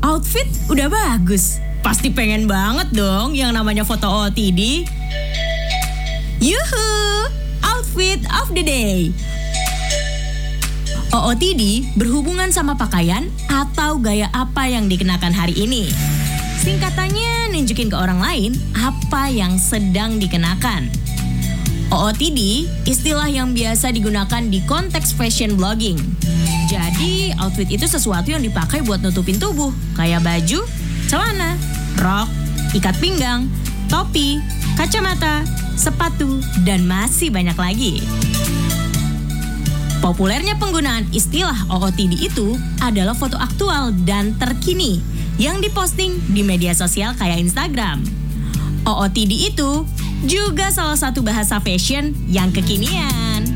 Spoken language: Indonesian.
Outfit udah bagus. Pasti pengen banget dong yang namanya foto OOTD. Yuhu, outfit of the day. OOTD berhubungan sama pakaian atau gaya apa yang dikenakan hari ini. Singkatannya nunjukin ke orang lain apa yang sedang dikenakan. OOTD istilah yang biasa digunakan di konteks fashion blogging. Jadi outfit itu sesuatu yang dipakai buat nutupin tubuh, kayak baju, celana, rok, ikat pinggang, topi, kacamata, sepatu, dan masih banyak lagi. Populernya penggunaan istilah OOTD itu adalah foto aktual dan terkini yang diposting di media sosial kayak Instagram. OOTD itu juga salah satu bahasa fashion yang kekinian.